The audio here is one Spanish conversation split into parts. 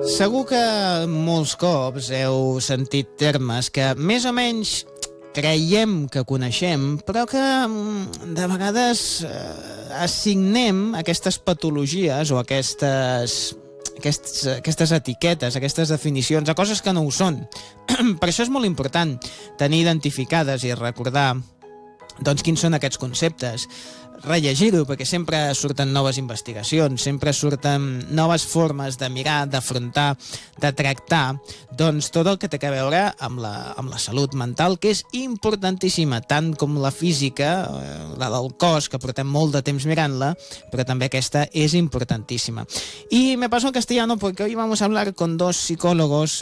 Segur que molts cops heu sentit termes que més o menys creiem que coneixem, però que de vegades assignem aquestes patologies o aquestes etiquetes, aquestes definicions a coses que no ho són. Per això és molt important tenir identificades i recordar doncs quins són aquests conceptes, rellegir-ho, perquè sempre surten noves investigacions, sempre surten noves formes de mirar, d'afrontar, de tractar, doncs tot el que té a veure amb la salut mental, que és importantíssima, tant com la física, la del cos, que portem molt de temps mirant-la, pero también aquesta es importantísima. Y me paso en castellano porque hoy vamos a hablar con dos psicólogos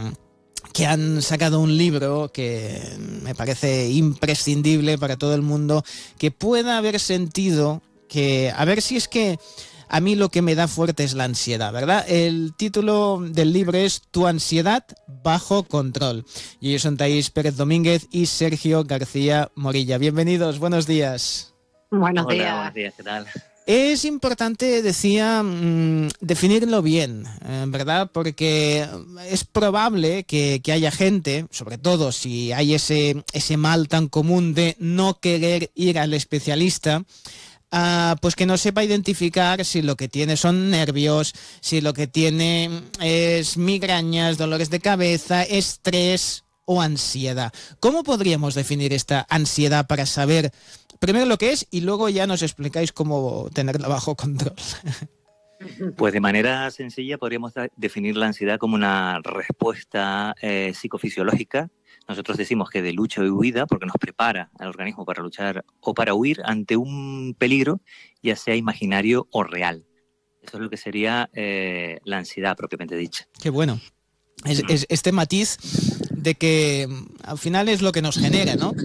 que han sacado un libro que me parece imprescindible para todo el mundo, que pueda haber sentido, que a ver si es que a mí lo que me da fuerte es la ansiedad, ¿verdad? El título del libro es Tu ansiedad bajo control. Y ellos son Thaís Pérez Domínguez y Sergio García Morilla. Bienvenidos, buenos días. Buenos días. Hola, buenos días, ¿qué tal? Es importante, decía, definirlo bien, ¿verdad? Porque es probable que haya gente, sobre todo si hay ese mal tan común de no querer ir al especialista, pues que no sepa identificar si lo que tiene son nervios, si lo que tiene es migrañas, dolores de cabeza, estrés o ansiedad. ¿Cómo podríamos definir esta ansiedad para saber primero lo que es y luego ya nos explicáis cómo tenerla bajo control? Pues de manera sencilla podríamos definir la ansiedad como una respuesta psicofisiológica. Nosotros decimos que de lucha y huida, porque nos prepara al organismo para luchar o para huir ante un peligro, ya sea imaginario o real. Eso es lo que sería la ansiedad propiamente dicha. Qué bueno. Es este matiz de que al final es lo que nos genera, ¿no?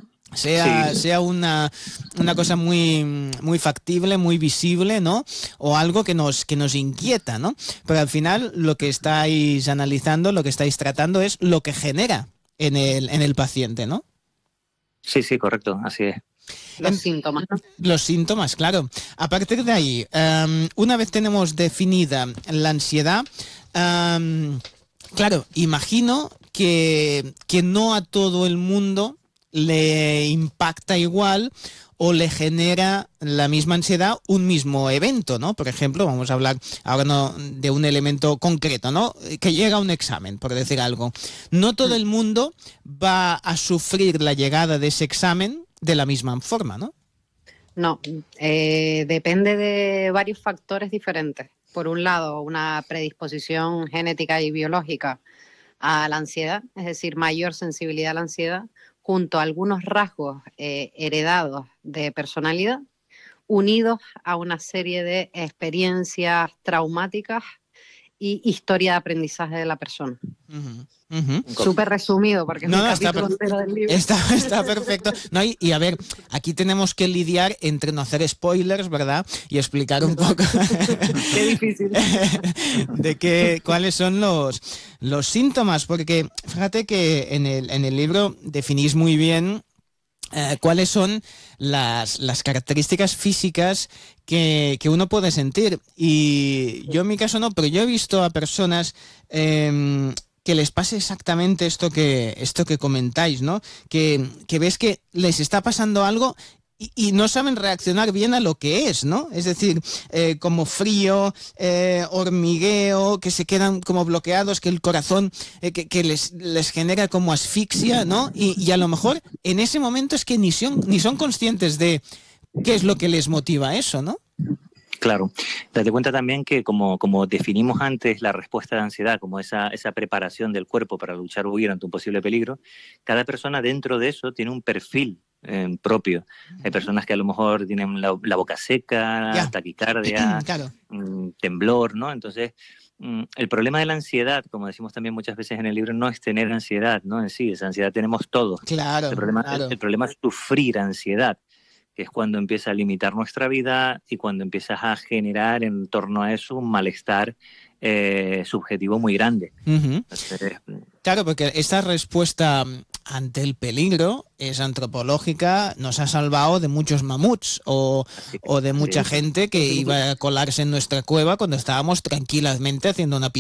Sea una cosa muy factible, muy visible, ¿no? O algo que nos inquieta, ¿no? Pero al final lo que estáis analizando, lo que estáis tratando es lo que genera en el paciente, ¿no? Sí, correcto, así es. Los síntomas, ¿no? Los síntomas, claro. A partir de ahí, una vez tenemos definida la ansiedad, claro, imagino que no a todo el mundo le impacta igual o le genera la misma ansiedad un mismo evento, ¿no? Por ejemplo, vamos a hablar ahora de un elemento concreto, ¿no? Que llega un examen, por decir algo. No todo el mundo va a sufrir la llegada de ese examen de la misma forma, ¿no? No, depende de varios factores diferentes. Por un lado, una predisposición genética y biológica a la ansiedad, es decir, mayor sensibilidad a la ansiedad, junto a algunos rasgos heredados de personalidad, unidos a una serie de experiencias traumáticas y historia de aprendizaje de la persona. Súper resumido, porque es un capítulo entero del libro. Está perfecto. No, y a ver, aquí tenemos que lidiar entre no hacer spoilers, ¿verdad? Y explicar un poco Qué difícil. de cuáles son los síntomas, porque fíjate que en el libro definís muy bien cuáles son las características físicas que uno puede sentir. Y yo en mi caso no, pero yo he visto a personas que les pase exactamente esto que comentáis, ¿no? Que ves que les está pasando algo y no saben reaccionar bien a lo que es, ¿no? Es decir, como frío, hormigueo, que se quedan como bloqueados, que el corazón que les genera como asfixia, ¿no? Y a lo mejor en ese momento es que ni son conscientes de qué es lo que les motiva eso, ¿no? Claro. Date cuenta también que como definimos antes la respuesta de ansiedad como esa preparación del cuerpo para luchar o huir ante un posible peligro, cada persona dentro de eso tiene un perfil propio. Hay personas que a lo mejor tienen la boca seca, taquicardia, claro, temblor, ¿no? Entonces, el problema de la ansiedad, como decimos también muchas veces en el libro, no es tener ansiedad, ¿no? En sí, esa ansiedad tenemos todos. Claro, El problema es sufrir ansiedad, que es cuando empieza a limitar nuestra vida y cuando empiezas a generar en torno a eso un malestar subjetivo muy grande. Entonces, claro, porque esta respuesta ante el peligro es antropológica, nos ha salvado de muchos mamuts o de mucha gente que iba a colarse en nuestra cueva cuando estábamos tranquilamente haciendo una